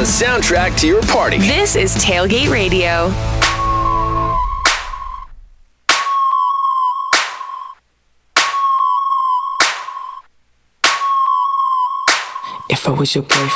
soundtrack to your party. This is Tailgate Radio. If I was your boyfriend